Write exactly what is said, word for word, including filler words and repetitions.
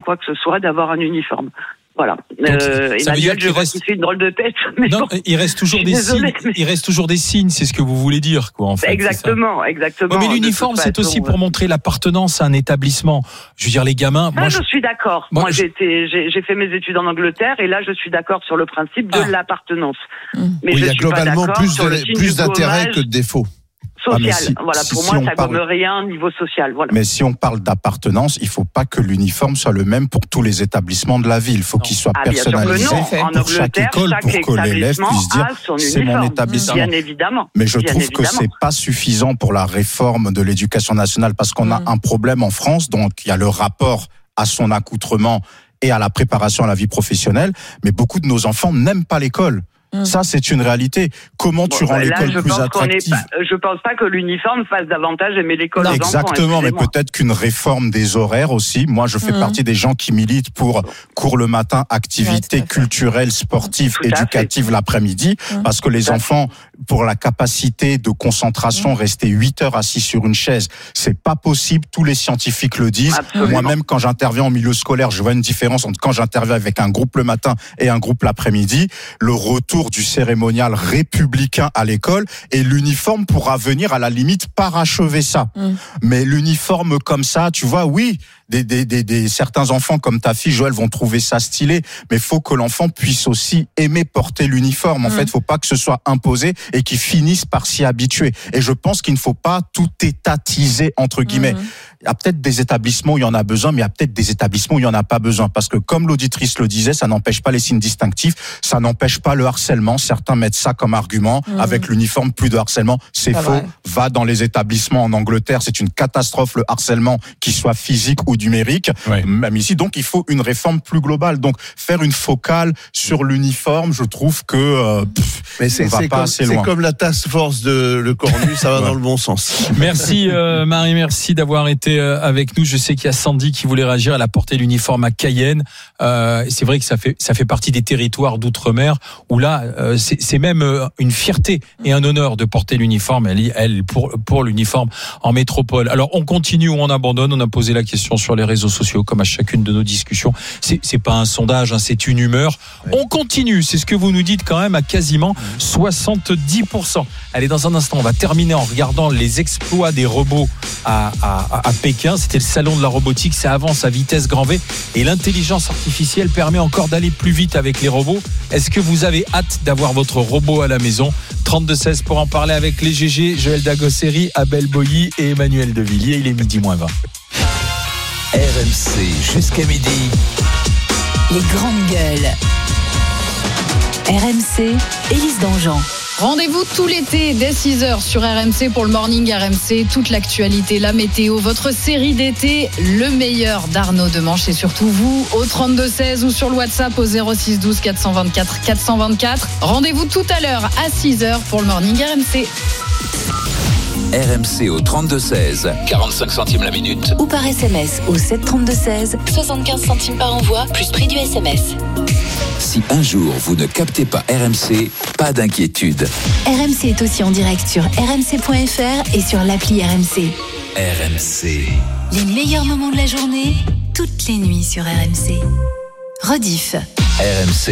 quoi que ce soit d'avoir un uniforme. Voilà. Donc, euh, Emmanuel, je vois reste... qu'il fait une drôle de tête. Mais non, bon, il reste toujours des désolée, signes. mais... Il reste toujours des signes, c'est ce que vous voulez dire, quoi, en fait. Exactement, exactement. Ouais, mais l'uniforme, c'est façon, aussi pour montrer l'appartenance à un établissement. Je veux dire, les gamins. Ça, moi, je je suis d'accord. Moi, moi, je... j'ai été, j'ai, j'ai fait mes études en Angleterre, et là, je suis d'accord sur le principe de ah. l'appartenance. Mmh. Mais oui, je il y a suis globalement pas plus, sur de, plus d'intérêt que de défaut. Social. Ah, si, voilà, si, pour si moi, ça parle... gomme rien niveau social. Voilà. Mais si on parle d'appartenance, il ne faut pas que l'uniforme soit le même pour tous les établissements de la ville. Il faut non. qu'il soit ah, personnalisé en pour chaque école, chaque pour que l'élève puisse dire c'est mon établissement. Bien évidemment. Mais je bien trouve évidemment. que c'est pas suffisant pour la réforme de l'éducation nationale parce qu'on mmh. a un problème en France. Donc il y a le rapport à son accoutrement et à la préparation à la vie professionnelle. Mais beaucoup de nos enfants n'aiment pas l'école. Mmh. Ça, c'est une réalité. Comment bon, tu rends bah, l'école là, plus attractive ? Pas, Je pense pas que l'uniforme fasse davantage aimer l'école aux Exactement, enfants, mais peut-être qu'une réforme des horaires aussi. Moi, je fais mmh. partie des gens qui militent pour cours le matin, activités ouais, culturelles, sportives, tout éducatives l'après-midi, mmh. parce que les enfants, pour la capacité de concentration, mmh. rester huit heures assis sur une chaise, c'est pas possible. Tous les scientifiques le disent. Absolument. Moi-même, quand j'interviens en milieu scolaire, je vois une différence entre quand j'interviens avec un groupe le matin et un groupe l'après-midi. Le retour du cérémonial républicain à l'école et l'uniforme pourra venir à la limite parachever ça. Mmh. Mais l'uniforme comme ça, tu vois, oui, des, des, des, des, certains enfants comme ta fille Joël vont trouver ça stylé, mais il faut que l'enfant puisse aussi aimer porter l'uniforme. En mmh. fait, il faut pas que ce soit imposé et qu'il finisse par s'y habituer. Et je pense qu'il ne faut pas tout étatiser, entre guillemets. Mmh. Il y a peut-être des établissements où il y en a besoin, mais il y a peut-être des établissements où il n'y en a pas besoin. Parce que comme l'auditrice le disait, ça n'empêche pas les signes distinctifs, ça n'empêche pas le harcèlement. Certains mettent ça comme argument. Mmh. Avec l'uniforme, plus de harcèlement. C'est pas faux. Vrai. Va dans les établissements en Angleterre, c'est une catastrophe le harcèlement, qu'il soit physique ou numérique. Ouais. Même ici, donc il faut une réforme plus globale. Donc faire une focale sur l'uniforme, je trouve que euh, pff, mais c'est, on va c'est pas comme, assez c'est loin. comme la task force de Le Cornu, ça va ouais. dans le bon sens. Merci euh, Marie, merci d'avoir été avec nous. Je sais qu'il y a Sandy qui voulait réagir. Elle a porté l'uniforme à Cayenne. Euh, c'est vrai que ça fait ça fait partie des territoires d'outre-mer où là, euh, c'est, c'est même une fierté et un honneur de porter l'uniforme. Elle, elle pour pour l'uniforme en métropole. Alors on continue ou on abandonne. On a posé la question sur les réseaux sociaux, comme à chacune de nos discussions. C'est c'est pas un sondage, hein, c'est une humeur. Ouais. On continue. C'est ce que vous nous dites quand même à quasiment soixante-dix pour cent. Allez, dans un instant, on va terminer en regardant les exploits des robots à à, à Pékin. C'était le salon de la robotique, ça avance à vitesse grand V et l'intelligence artificielle permet encore d'aller plus vite avec les robots. Est-ce que vous avez hâte d'avoir votre robot à la maison ? trente-deux seize pour en parler avec les G G, Joël Dagosseri, Abel Boilly et Emmanuel Devilliers. Il est midi moins vingt. R M C jusqu'à midi. Les grandes gueules. R M C, Élise Dangean. Rendez-vous tout l'été dès six heures sur R M C pour le Morning R M C. Toute l'actualité, la météo, votre série d'été, le meilleur d'Arnaud Demanche et surtout vous au trente-deux seize ou sur le WhatsApp au zéro six douze quatre cent vingt-quatre quatre cent vingt-quatre. Rendez-vous tout à l'heure à six heures pour le Morning R M C. R M C au trente-deux seize, quarante-cinq centimes la minute. Ou par S M S au sept trente-deux seize, soixante-quinze centimes par envoi, plus prix du S M S. Si un jour vous ne captez pas R M C, pas d'inquiétude. R M C est aussi en direct sur r m c point f r et sur l'appli R M C. R M C. Les meilleurs moments de la journée, toutes les nuits sur R M C. Rediff. R M C.